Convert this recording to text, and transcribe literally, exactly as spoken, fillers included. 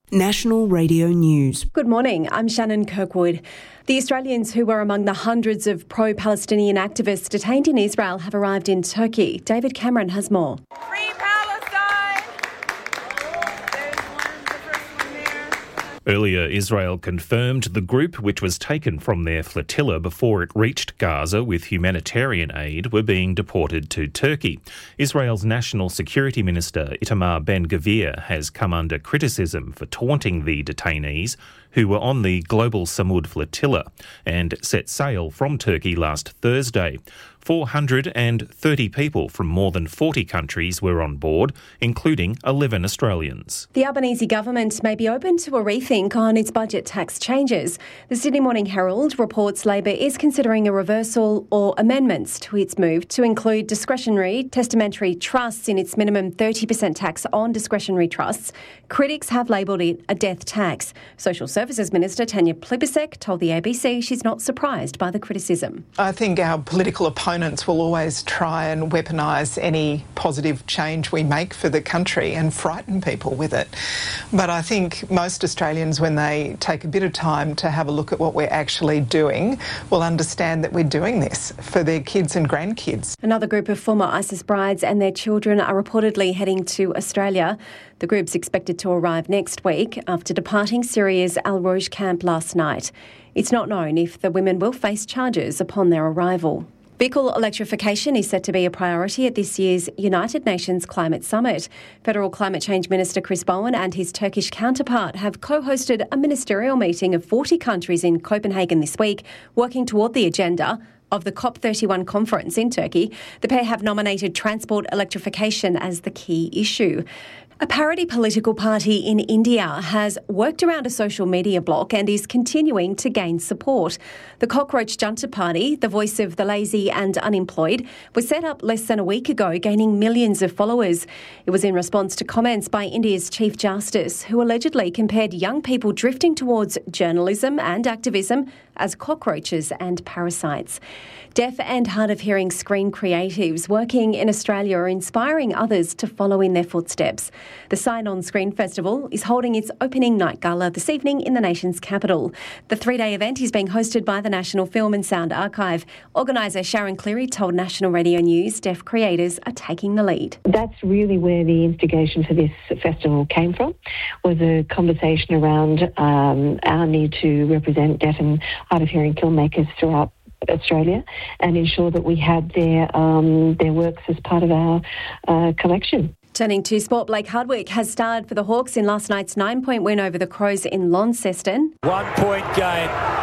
National Radio News. Good morning, I'm Shannon Kirkwood. The Australians who were among the hundreds of pro-Palestinian activists detained in Israel have arrived in Turkey. David Cameron has more. Free Palestine! There's one, the first one there. Earlier, Israel confirmed the group, which was taken from their flotilla before it reached Gaza with humanitarian aid, were being deported to Turkey. Israel's National Security Minister Itamar Ben-Gvir has come under criticism for taunting the detainees who were on the Global Samud flotilla and set sail from Turkey last Thursday. four hundred thirty people from more than forty countries were on board, including eleven Australians. The Albanese government may be open to a rethink on its budget tax changes. The Sydney Morning Herald reports Labor is considering a reversal or amendments to its move to include discretionary testamentary trusts in its minimum thirty percent tax on discretionary trusts. Critics have labelled it a death tax. Social Services Minister Tanya Plibersek told the A B C she's not surprised by the criticism. I think our political opponents will always try and weaponise any positive change we make for the country and frighten people with it. But I think most Australians, when they take a bit of time to have a look at what we're actually doing, will understand that we're doing this for their kids and grandkids. Another group of former ISIS brides and their children are reportedly heading to Australia. The group's expected to arrive next week after departing Syria's Al Rouge camp last night. It's not known if the women will face charges upon their arrival. Vehicle electrification is set to be a priority at this year's United Nations Climate Summit. Federal Climate Change Minister Chris Bowen and his Turkish counterpart have co-hosted a ministerial meeting of forty countries in Copenhagen this week, working toward the agenda of the COP thirty-one conference in Turkey. The pair have nominated transport electrification as the key issue. A parody political party in India has worked around a social media block and is continuing to gain support. The Cockroach Junta Party, the voice of the lazy and unemployed, was set up less than a week ago, gaining millions of followers. It was in response to comments by India's Chief Justice, who allegedly compared young people drifting towards journalism and activism as cockroaches and parasites. Deaf and hard of hearing screen creatives working in Australia are inspiring others to follow in their footsteps. The Sign On Screen Festival is holding its opening night gala this evening in the nation's capital. The three-day event is being hosted by the National Film and Sound Archive. Organiser Sharon Cleary told National Radio News deaf creators are taking the lead. That's really where the instigation for this festival came from, was a conversation around um, our need to represent deaf and hard of hearing filmmakers throughout Australia and ensure that we had their um, their works as part of our uh, collection. Turning to sport, Blake Hardwick has starred for the Hawks in last night's nine-point win over the Crows in Launceston. One-point game.